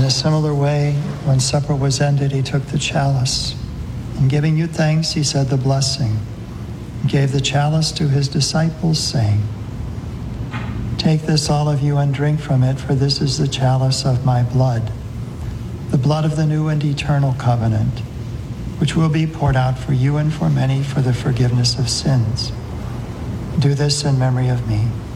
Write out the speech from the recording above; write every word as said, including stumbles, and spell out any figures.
In a similar way, when supper was ended, he took the chalice. And giving you thanks, he said the blessing, and gave the chalice to his disciples, saying, "Take this, all of you, and drink from it, for this is the chalice of my blood, the blood of the new and eternal covenant, which will be poured out for you and for many for the forgiveness of sins. Do this in memory of me."